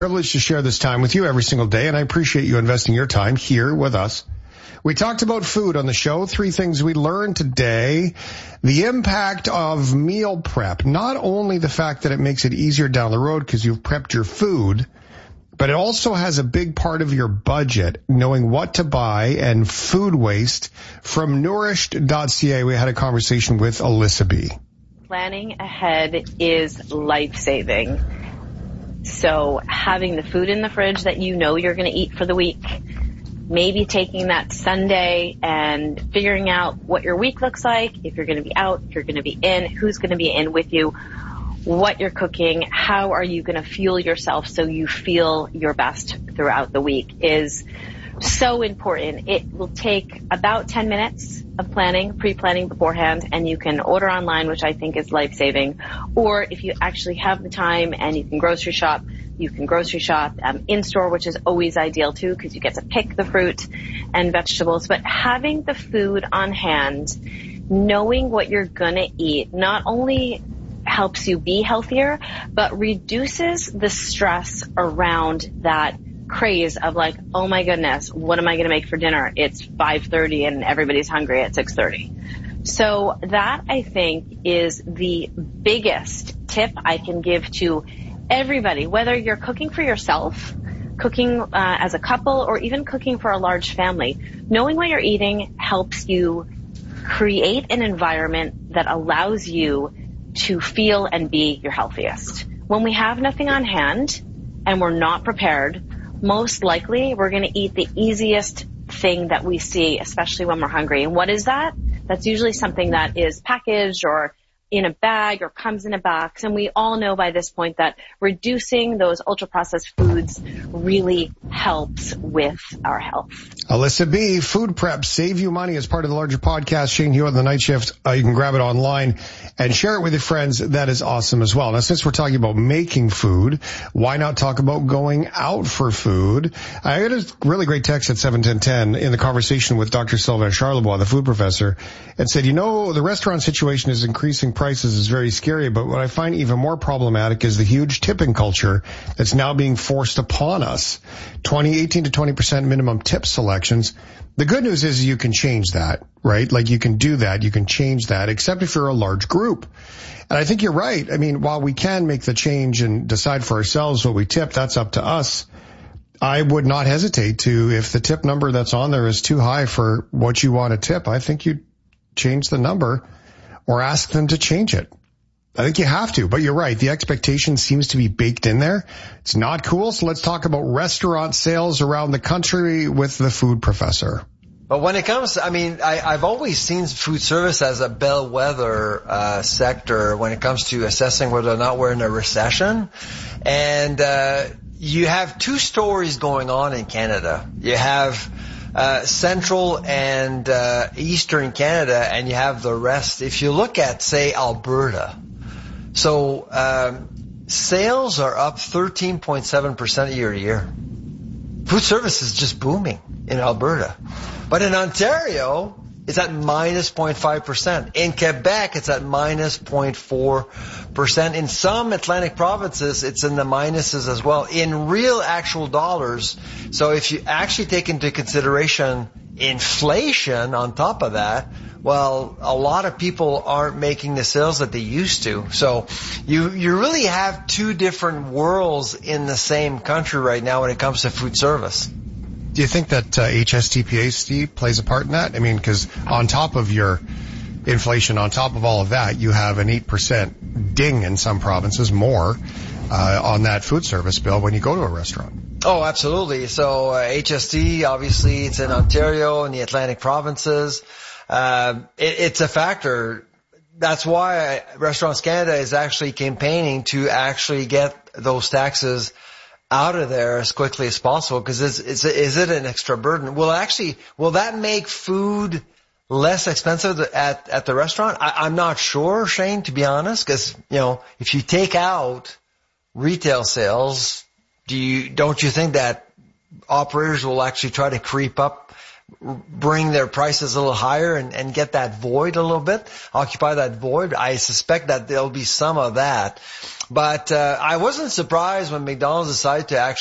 Privileged to share this time with you every single day, and I appreciate you investing your time here with us. We talked about food on the show, 3 things we learned today. The impact of meal prep, not only the fact that it makes it easier down the road because you've prepped your food, but it also has a big part of your budget, knowing what to buy and food waste. From nourished.ca, we had a conversation with Alyssa B. Planning ahead is life-saving. So having the food in the fridge that you know you're going to eat for the week, maybe taking that Sunday and figuring out what your week looks like, if you're going to be out, if you're going to be in, who's going to be in with you, what you're cooking, how are you going to fuel yourself so you feel your best throughout the week is so important. It will take about 10 minutes of planning, pre-planning beforehand, and you can order online, which I think is life-saving. Or if you actually have the time and you can grocery shop, you can grocery shop in-store, which is always ideal too, because you get to pick the fruit and vegetables. But having the food on hand, knowing what you're going to eat, not only helps you be healthier, but reduces the stress around that craze of like, oh my goodness, what am I going to make for dinner? It's 5:30 and everybody's hungry at 6:30. So that, I think, is the biggest tip I can give to everybody, whether you're cooking for yourself, cooking as a couple, or even cooking for a large family. Knowing what you're eating helps you create an environment that allows you to feel and be your healthiest. When we have nothing on hand and we're not prepared, most likely we're going to eat the easiest thing that we see, especially when we're hungry. And what is that? That's usually something that is packaged or in a bag or comes in a box. And we all know by this point that reducing those ultra-processed foods really helps with our health. Alyssa B., Food Prep, Save You Money as part of the larger podcast. Shane Hewitt on the Night Shift. You can grab it online and share it with your friends. That is awesome as well. Now, since we're talking about making food, why not talk about going out for food? I got a really great text at 7:10 in the conversation with Dr. Sylvain Charlebois, the food professor, and said, the restaurant situation is increasing prices is very scary, but what I find even more problematic is the huge tipping culture that's now being forced upon us. 18 to 20% minimum tip selections. The good news is you can change that, right? Like you can do that. You can change that, except if you're a large group. And I think you're right. I mean, while we can make the change and decide for ourselves what we tip, that's up to us. I would not hesitate to, if the tip number that's on there is too high for what you want to tip, I think you change the number or ask them to change it. I think you have to, but you're right. The expectation seems to be baked in there. It's not cool. So let's talk about restaurant sales around the country with the food professor. But when it comes, I've always seen food service as a bellwether sector when it comes to assessing whether or not we're in a recession. And you have 2 stories going on in Canada. You have Central and Eastern Canada, and you have the rest. If you look at, say, Alberta, so sales are up 13.7% year to year. Food service is just booming in Alberta. But in Ontario, it's at minus 0.5%. In Quebec, it's at minus 0.4%. In some Atlantic provinces, it's in the minuses as well. In real actual dollars, so if you actually take into consideration inflation on top of that, well, a lot of people aren't making the sales that they used to. So you really have 2 different worlds in the same country right now when it comes to food service. Do you think that HSTPA, Steve, plays a part in that? I mean, because on top of your inflation, on top of all of that, you have an 8% ding in some provinces, more, on that food service bill when you go to a restaurant. Oh, absolutely. So HST, obviously, it's in Ontario and the Atlantic provinces. It's a factor. That's why Restaurants Canada is actually campaigning to actually get those taxes out of there as quickly as possible, because is it an extra burden? Will that make food less expensive at the restaurant? I'm not sure, Shane, to be honest, because, if you take out retail sales, don't you think that operators will actually try to creep up bring their prices a little higher and get that void a little bit, occupy that void. I suspect that there'll be some of that. But I wasn't surprised when McDonald's decided to actually